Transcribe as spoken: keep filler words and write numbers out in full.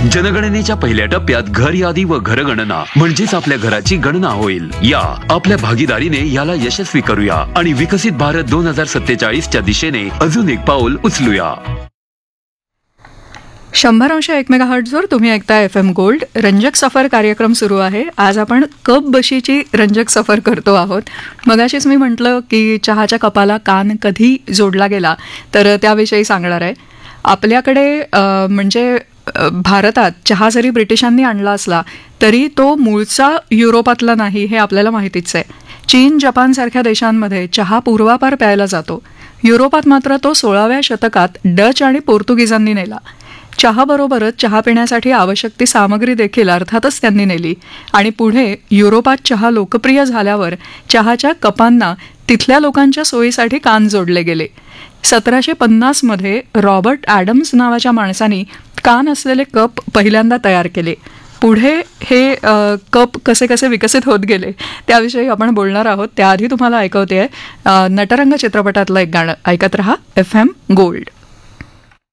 जनगणनेच्या पहिल्या टप्प्यात घर यादी व घरगणना म्हणजेच आपल्या घराची गणना होईल. या आपल्या भागीदारीने याला यशस्वी करूया आणि विकसित भारत दोन हजार सत्तेचाळीसच्या दिशेने अजून एक पाऊल उचलूया. शंभर अंश एक मेगा हर्ट्झवर तुम्ही ऐकताय एफ एम गोल्ड. रंजक सफर कार्यक्रम सुरू आहे. आज आपण कप बशीची रंजक सफर करतो आहोत. मगाशीच मी म्हटलं की चहाच्या कपाला कान कधी जोडला गेला, तर त्याविषयी सांगणार आहे. आपल्याकडे म्हणजे भारतात चहा जरी ब्रिटिशांनी आणला असला तरी तो मूळचा युरोपातला नाही हे आपल्याला माहितीच आहे. चीन, जपानसारख्या देशांमध्ये चहा पूर्वापार प्यायला जातो. युरोपात मात्र तो सोळाव्या शतकात डच आणि पोर्तुगीजांनी नेला. चहाबरोबरच चहा पिण्यासाठी आवश्यक ती सामग्री देखील अर्थातच त्यांनी नेली आणि पुढे युरोपात चहा लोकप्रिय झाल्यावर चहाच्या कपांना तिथल्या लोकांच्या सोयीसाठी कान जोडले गेले. सतराशे पन्नासमध्ये रॉबर्ट ॲडम्स नावाच्या माणसानी कान असलेले कप पहिल्यांदा तयार केले. पुढे हे कप कसे कसे विकसित होत गेले त्याविषयी आपण बोलणार आहोत. त्याआधी तुम्हाला ऐकवते नटरंग चित्रपटातलं एक गाणं. ऐकत रहा एफ एम गोल्ड.